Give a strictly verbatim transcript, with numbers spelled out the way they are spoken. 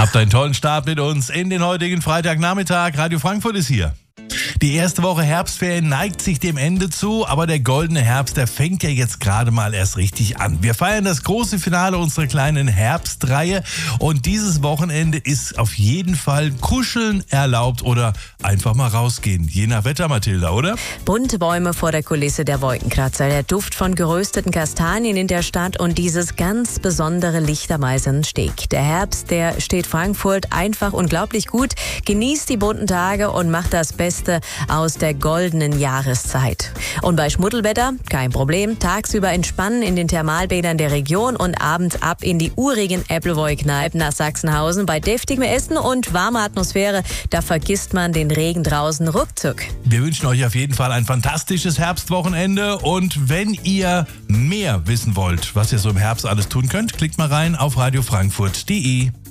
Habt einen tollen Start mit uns in den heutigen Freitagnachmittag. Radio Frankfurt ist hier. Die erste Woche Herbstferien neigt sich dem Ende zu, aber der goldene Herbst, der fängt ja jetzt gerade mal erst richtig an. Wir feiern das große Finale unserer kleinen Herbstreihe und dieses Wochenende ist auf jeden Fall Kuscheln erlaubt oder einfach mal rausgehen. Je nach Wetter, Mathilda, oder? Bunte Bäume vor der Kulisse der Wolkenkratzer, der Duft von gerösteten Kastanien in der Stadt und dieses ganz besondere Licht am Eisernen Steg. Der Herbst, der steht Frankfurt einfach unglaublich gut. Genießt die bunten Tage und macht das Beste aus der goldenen Jahreszeit. Und bei Schmuddelwetter kein Problem. Tagsüber entspannen in den Thermalbädern der Region und abends ab in die urigen Appleboy-Kneipen nach Sachsenhausen. Bei deftigem Essen und warmer Atmosphäre, da vergisst man den Regen draußen ruckzuck. Wir wünschen euch auf jeden Fall ein fantastisches Herbstwochenende und wenn ihr mehr wissen wollt, was ihr so im Herbst alles tun könnt, klickt mal rein auf radio frankfurt punkt de.